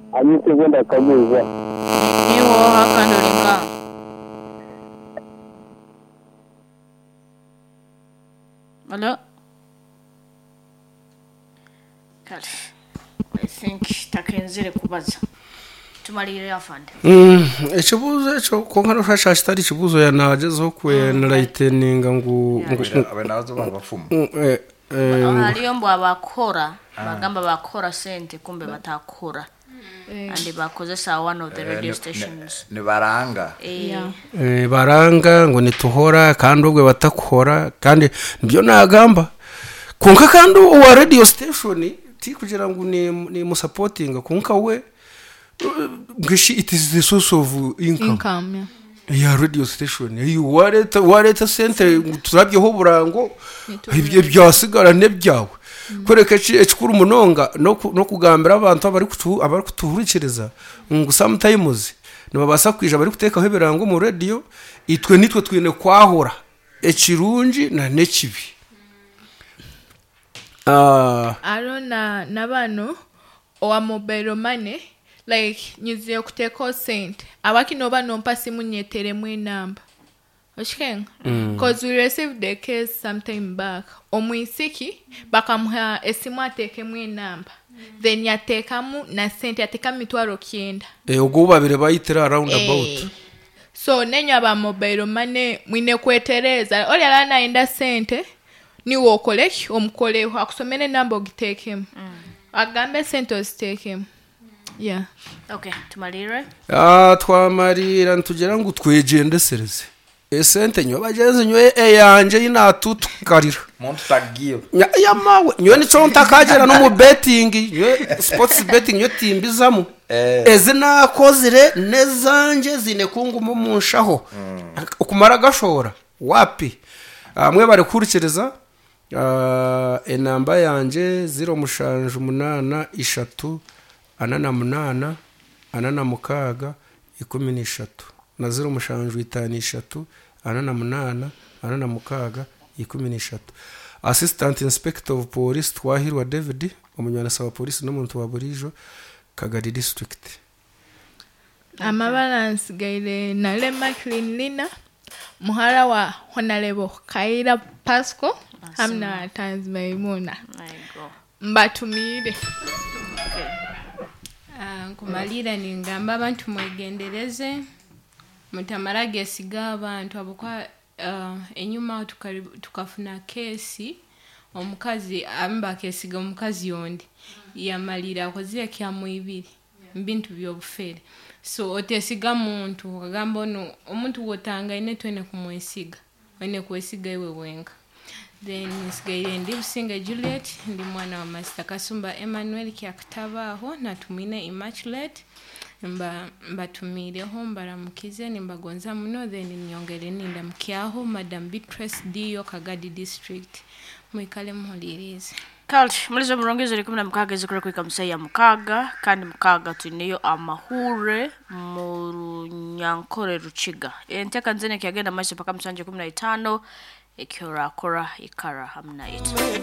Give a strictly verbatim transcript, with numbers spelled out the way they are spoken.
anyite gwenda kabuza niwo hakandolinga Hello Kale I think takenzire kubaza tumalire afande mm ekibuzo ekyo konkano fasha kitari kibuzo yanagezeho kweneraiteninga ngu abenazo babafumu eh haliyo mbo abakora bagamba bakora sente kumbe batakora and bakozesa one of the radio stations ne baranga eh baranga ngo nituhora kandi ubwe batakora kandi byo nagamba kunka kandi wa radio station ti kugira ngo ni ni mu supporting kunka we ngishi it is the source of income income yeah. ya radio station you wareta wareta center turabyeho burango ibyo byasigara ne byawe koreka ekikuru munonga no kugambira abantu abari kutu abari kutuhurikiriza ngo sometimes no babasa kwija bari kuteka ho birango mu radio itwe nitwe twine kwahora ekirungi na nekibi ah arona nabano owa mobile money like nyuziye kuteka sente abakino bano mpasi munyetere mwe number Oshkenga mm. Cause we received the case sometime back omwisiki bakamuha esimu ateke mwe number mm. Then yatekamu na sente yateka mitwaro kienda eh ugo babire bayitira around eh. About so nenya ba mobile money mwine kwetereza oli alana enda sente ni wokole omukole akusomene number ogitekemu mm. Agambe sente ozitekemu yeah okay tumalire ah twamarira ntugera ngo twegendesereze esente nyo bagenze nyo eyanje inatutukarira muntu tagiyo ya mawe nyo ni cyo ntakagera no mu betting nyo sports betting nyo timbizamo eh ezina kozire nezanje zine kungu mu munshaho ukumara gashora wapi amwe bare kurikiriza ah enamba yanje zero mushanje umunana ishatu anana munana anana mukaga ikumi n'eshatu na zero mushanju itanu ishatu anana munana anana mukaga ikumi n'eshatu assistant inspector of police twahirwa David umunyana saba police no muntu wa Burijo Kagari district amabalance gaire na Lema Cleanlina muhara wa Honorable Kaira Pasco hamna Tanzmaimuna mbatumire okay Uh, kumalira ningamba abantu mwegendereze mutamarage siga abantu abukwa uh, enyuma tukafuna kesi omukazi amba kesi ga omukazi yondi yamalira kozia kya muibiri mbintu byobufere so otesiga muntu kagamba no omuntu wotanga ine twene kumwesiga ine kwesiga iwe wenga then nsigaire ndi Businga Juliet ndi mwana wa Master Kasumba Emmanuel kyakutabaho natumine Immaculate mba mbatumireho mbaramukize nimbagonza muno then nyongere ninda mkyaho Madam Beatrice Dio Kagadi district mwikale muholirize Kalt mulizo murongeze ri kumna mukaga zikora kwika musaya mukaga kandi mukaga tuniyo amahure mu nyankore ruciga enteka nzene kyagenda mashe paka msanje kumi na tano ikiora kora ikara hamna itu